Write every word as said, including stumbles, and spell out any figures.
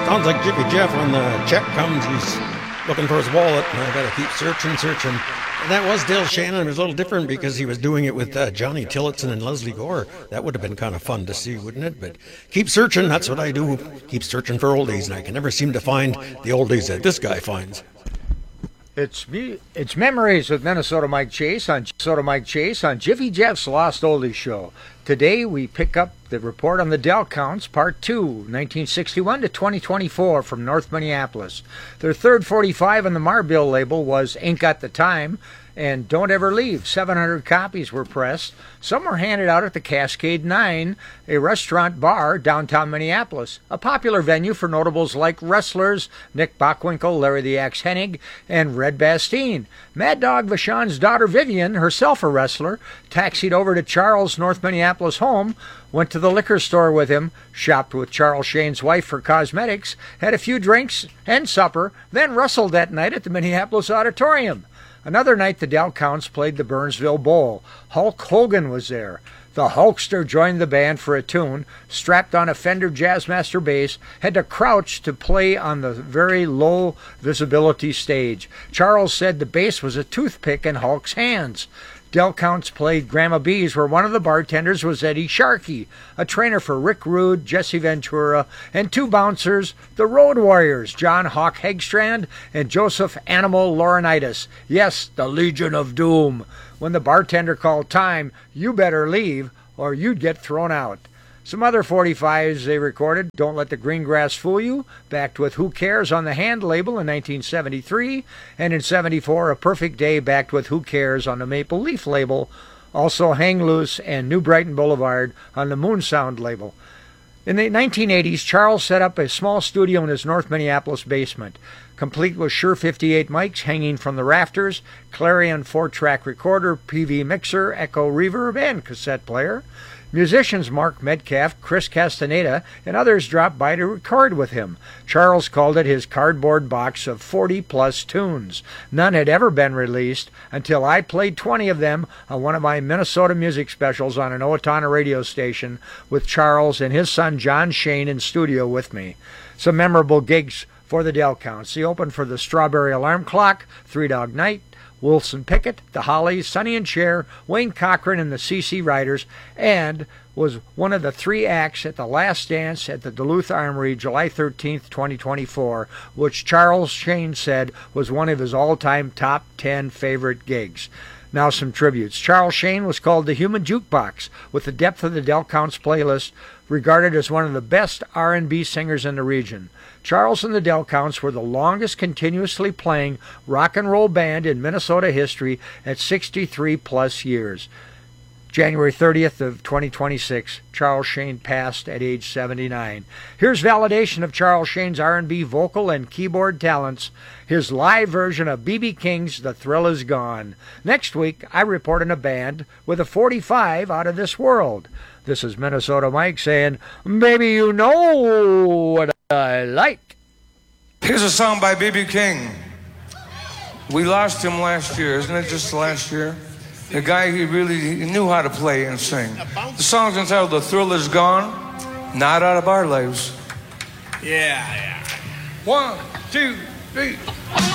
Sounds like Jiffy Jeff when the check comes, he's looking for his wallet, and I gotta keep searching, searching. And that was Del Shannon. It was a little different because he was doing it with uh, Johnny Tillotson and Leslie Gore. That would have been kind of fun to see, wouldn't it? But keep searching, that's what I do. Keep searching for oldies, and I can never seem to find the oldies that this guy finds. It's it's Memories with Minnesota Mike Chase on Minnesota Mike Chase on Jiffy Jeff's Lost Oldies Show. Today we pick up the report on the Del Counts, Part two, nineteen sixty-one to twenty twenty-four from North Minneapolis. Their third forty-five on the Marbill label was Ain't Got the Time and Don't Ever Leave. seven hundred copies were pressed. Some were handed out at the Cascade Nine, a restaurant bar downtown Minneapolis, a popular venue for notables like wrestlers Nick Bockwinkel, Larry the Axe Hennig, and Red Bastien. Mad Dog Vachon's daughter Vivian, herself a wrestler, taxied over to Charles' North Minneapolis home, went to the liquor store with him, shopped with Charles Shane's wife for cosmetics, had a few drinks and supper, then wrestled that night at the Minneapolis Auditorium. Another night, the Del Counts played the Burnsville Bowl. Hulk Hogan was there. The Hulkster joined the band for a tune, strapped on a Fender Jazzmaster bass, had to crouch to play on the very low visibility stage. Charles said the bass was a toothpick in Hulk's hands. Del Counts played Grandma B's, where one of the bartenders was Eddie Sharkey, a trainer for Rick Rude, Jesse Ventura, and two bouncers, the Road Warriors, John Hawk Hegstrand and Joseph Animal Laurinaitis. Yes, the Legion of Doom. When the bartender called time, you better leave or you'd get thrown out. Some other forty-fives they recorded: Don't Let the Green Grass Fool You, backed with Who Cares on the Hand label in nineteen seventy-three, and in seventy-four, A Perfect Day, backed with Who Cares on the Maple Leaf label, also Hang Loose and New Brighton Boulevard on the Moon Sound label. In the nineteen eighties, Charles set up a small studio in his North Minneapolis basement, complete with Shure fifty-eight mics hanging from the rafters, Clarion four-track recorder, P V mixer, Echo reverb, and cassette player. Musicians Mark Metcalf, Chris Castaneda, and others dropped by to record with him. Charles called it his cardboard box of forty-plus tunes. None had ever been released until I played twenty of them on one of my Minnesota music specials on an Owatonna radio station with Charles and his son John Shane in studio with me. Some memorable gigs for the Del Counts. He opened for the Strawberry Alarm Clock, Three Dog Night, Wilson Pickett, the Hollies, Sonny and Cher, Wayne Cochran, and the C C Riders, and was one of the three acts at the Last Dance at the Duluth Armory July thirteenth, twenty twenty-four, which Charles Shane said was one of his all-time top ten favorite gigs. Now some tributes. Charles Shane was called the Human Jukebox, with the depth of the Del Counts playlist, regarded as one of the best R and B singers in the region. Charles and the Del Counts were the longest continuously playing rock and roll band in Minnesota history at sixty-three plus years. January thirtieth of twenty twenty-six, Charles Shane passed at age seventy-nine. Here's validation of Charles Shane's R and B vocal and keyboard talents, his live version of B B King's The Thrill Is Gone. Next week, I report on a band with a forty-five out of this world. This is Minnesota Mike saying, baby, you know what I like. Here's a song by B B King. We lost him last year, isn't it just last year? The guy, he really he knew how to play and sing. The song's entitled The Thrill Is Gone, Not Out of Our Lives. Yeah, yeah. One, two, three.